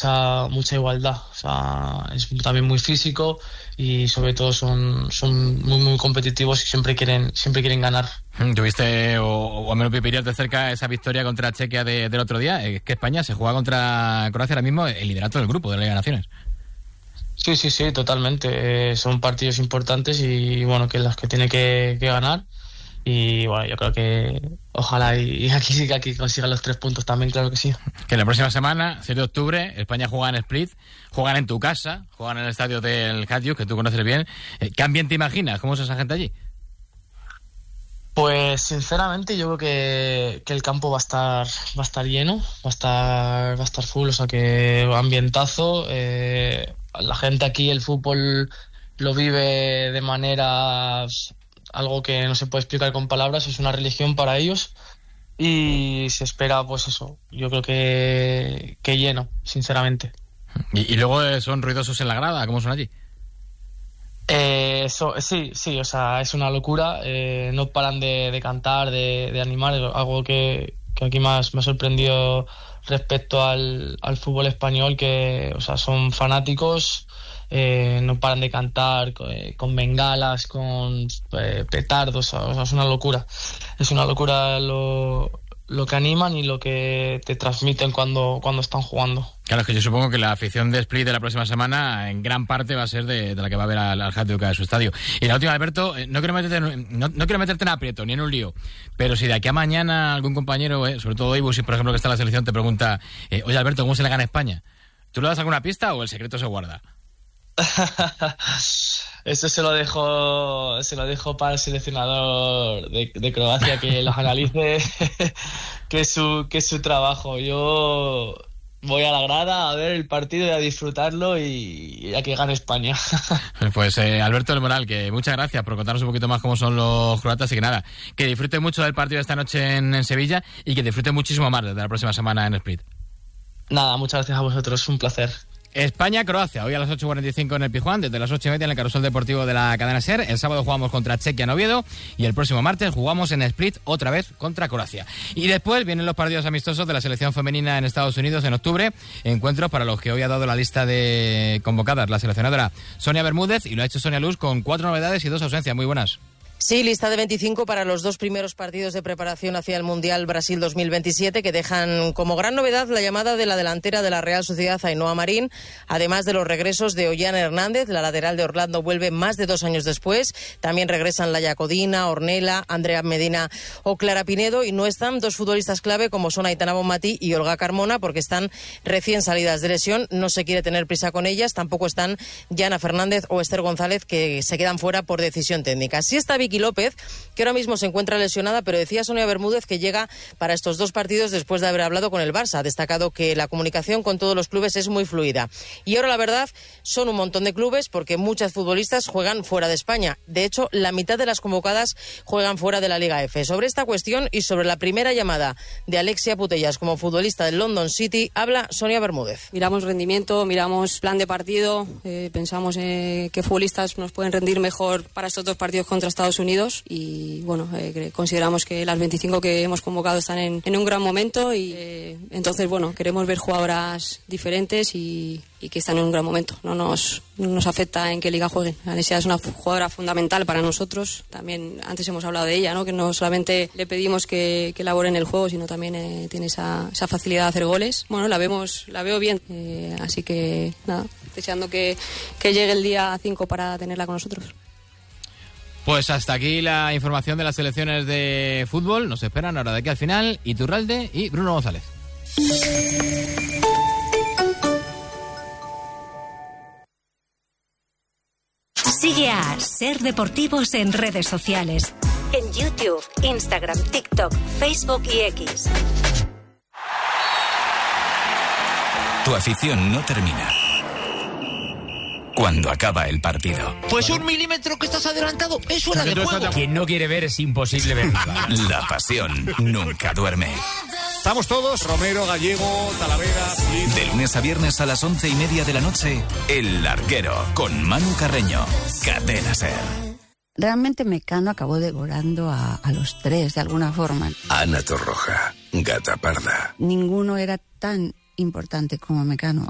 mucha igualdad. O sea, es también muy físico y sobre todo son muy competitivos y siempre quieren ganar. ¿Tuviste o menos vivirías de cerca esa victoria contra Chequia del otro día? Es que España se juega contra Croacia ahora mismo el liderato del grupo de la Liga de Naciones. Sí, totalmente. Son partidos importantes y bueno, que las que tiene que ganar. Y bueno, yo creo que ojalá y aquí consigan los 3 puntos también, claro que sí. Que la próxima semana, 7 de octubre, España juega en Split, juegan en tu casa, juegan en el estadio del Hajduk, que tú conoces bien. ¿Qué ambiente imaginas? ¿Cómo es esa gente allí? Pues sinceramente yo creo que el campo va a estar lleno, va a estar full, o sea que ambientazo. La gente aquí el fútbol lo vive de manera, algo que no se puede explicar con palabras, es una religión para ellos y se espera pues eso, yo creo que lleno, sinceramente. ¿Y luego son ruidosos en la grada? ¿Cómo son allí? Sí, o sea, es una locura, no paran de cantar, de animar, algo que aquí más me ha sorprendido respecto al fútbol español, que, o sea, son fanáticos, no paran de cantar con bengalas, con petardos, o sea, es una locura lo que animan y lo que te transmiten cuando están jugando. Claro, es que yo supongo que la afición de Split de la próxima semana en gran parte va a ser de la que va a ver al Hajduk de su estadio. Y la última, Alberto, no quiero meterte en aprieto ni en un lío, pero si de aquí a mañana algún compañero, sobre todo Ibusi, por ejemplo, que está en la selección, te pregunta, oye Alberto, ¿cómo se le gana a España? ¿Tú le das alguna pista o el secreto se guarda? Eso se lo dejo para el seleccionador de Croacia, que los analice, que es su trabajo. Yo voy a la grada a ver el partido y a disfrutarlo y a que gane España. Pues Alberto del Moral, que muchas gracias por contarnos un poquito más cómo son los croatas y que nada, que disfrute mucho del partido de esta noche en Sevilla y que disfrute muchísimo más desde la próxima semana en Split. Nada, muchas gracias a vosotros, un placer. España-Croacia, hoy a las 8:45 en el Pizjuán, desde las 8:30 en el Carrusel Deportivo de la cadena SER. El sábado jugamos contra Chequia en Oviedo y el próximo martes jugamos en Split otra vez contra Croacia. Y después vienen los partidos amistosos de la selección femenina en Estados Unidos en octubre, encuentros para los que hoy ha dado la lista de convocadas la seleccionadora Sonia Bermúdez, y lo ha hecho Sonia Luz con 4 novedades y 2 ausencias. Muy buenas. Sí, lista de 25 para los 2 primeros partidos de preparación hacia el Mundial Brasil 2027, que dejan como gran novedad la llamada de la delantera de la Real Sociedad, Ainhoa Marín, además de los regresos de Ollana Hernández, la lateral de Orlando vuelve más de 2 años después. También regresan Laia Codina, Ornella, Andrea Medina o Clara Pinedo, y no están 2 futbolistas clave como son Aitana Bonmatí y Olga Carmona, porque están recién salidas de lesión, no se quiere tener prisa con ellas. Tampoco están Yana Fernández o Esther González, que se quedan fuera por decisión técnica. Sí está Vicky López, que ahora mismo se encuentra lesionada, pero decía Sonia Bermúdez que llega para estos 2 partidos después de haber hablado con el Barça. Ha destacado que la comunicación con todos los clubes es muy fluida. Y ahora, la verdad, son un montón de clubes, porque muchas futbolistas juegan fuera de España. De hecho, la mitad de las convocadas juegan fuera de la Liga F. Sobre esta cuestión y sobre la primera llamada de Alexia Putellas como futbolista del London City, habla Sonia Bermúdez. Miramos rendimiento, miramos plan de partido, pensamos qué futbolistas nos pueden rendir mejor para estos 2 partidos contra Estados Unidos. Y bueno, consideramos que las 25 que hemos convocado están en un gran momento y entonces bueno, queremos ver jugadoras diferentes y que están en un gran momento. No nos afecta en qué liga jueguen. Alexia es una jugadora fundamental para nosotros. También antes hemos hablado de ella, ¿no? Que no solamente le pedimos que elabore en el juego, sino también tiene esa facilidad de hacer goles. Bueno, la veo bien, así que nada, deseando que llegue el día 5 para tenerla con nosotros. Pues hasta aquí la información de las selecciones de fútbol. Nos esperan ahora de aquí al final Iturralde y Bruno González. Sigue a SER Deportivos en redes sociales. En YouTube, Instagram, TikTok, Facebook y X. Tu afición no termina cuando acaba el partido. Pues 1 milímetro que estás adelantado es fuera de juego. Quien no quiere ver es imposible ver. La pasión nunca duerme. Estamos todos, Romero, Gallego, Talavera... De lunes a viernes a las 11:30 de la noche, El Larguero, con Manu Carreño, Cadena SER. Realmente Mecano acabó devorando a los 3, de alguna forma. Ana Torroja, Gata Parda. Ninguno era tan importante como Mecano.